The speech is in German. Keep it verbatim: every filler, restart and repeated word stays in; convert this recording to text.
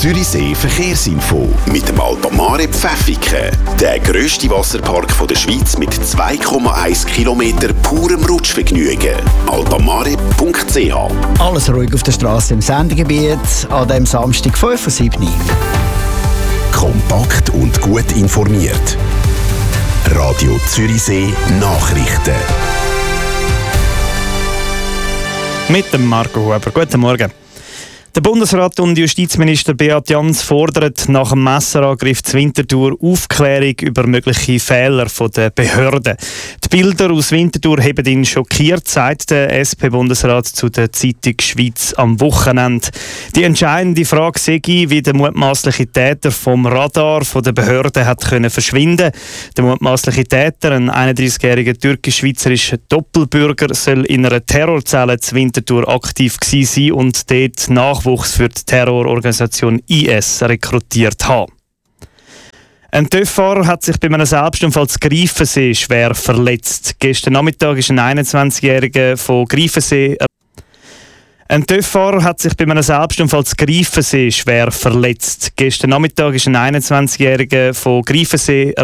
Zürichsee Verkehrsinfo mit dem Alpamare Pfäffiken. Der grösste Wasserpark von der Schweiz mit zwei Komma eins Kilometer purem Rutschvergnügen. alpamare punkt c h. Alles ruhig auf der Straße im Sendegebiet an dem Samstag fünf Uhr sieben. Kompakt und gut informiert. Radio Zürichsee Nachrichten. Mit dem Marco Huber. Guten Morgen. Der Bundesrat und Justizminister Beat Jans fordern nach dem Messerangriff zu Winterthur Aufklärung über mögliche Fehler der Behörden. Die Bilder aus Winterthur haben ihn schockiert, sagt der S P-Bundesrat zu der Zeitung Schweiz am Wochenende. Die entscheidende Frage sei, wie der mutmaßliche Täter vom Radar der Behörden hat können verschwinden. Der mutmaßliche Täter, ein einunddreißigjähriger türkisch-schweizerischer Doppelbürger, soll in einer Terrorzelle zu Winterthur aktiv gewesen sein und dort nach für die Terrororganisation I S rekrutiert haben. Ein TÜV-Fahrer hat sich bei einem Selbstunfall zu Greifensee schwer verletzt. Gestern Nachmittag ist ein einundzwanzigjähriger von Greifensee Ein TÜV-Fahrer hat sich bei einem Selbstunfall zu Greifensee schwer verletzt. Gestern Nachmittag ist ein einundzwanzigjähriger von Greifensee